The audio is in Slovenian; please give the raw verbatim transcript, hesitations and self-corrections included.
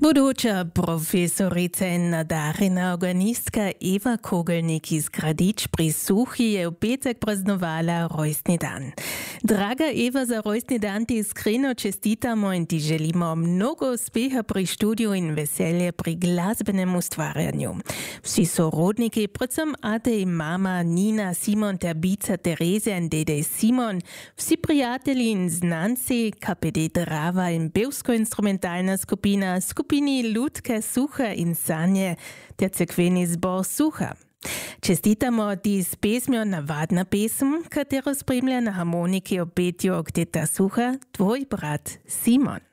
Buduća profesorica i nadarena organistka Eva Kogelnik iz Gradič pri Suchi je v petek praznovala rojstni dan. Draga Eva, za rojstni dan ti iskreno čestitamo in ti želimo mnogo uspeha pri študiju in veselje pri glasbenem ustvarjanju. Vsi sorodniki, predvsem ate in mama Nina, Simon ter bica Terezija in dede Simon, vsi prijatelji in znanci, K P D Drava in pevsko-instrumentalna skupina, skupini Ludke Sucha in Sanje ter cerkveni zbor Sucha. Čestitamo ti s pesmjo Navadna pesem, katero spremlja na harmoniki ob petju okteta Sucha tvoj brat Simon.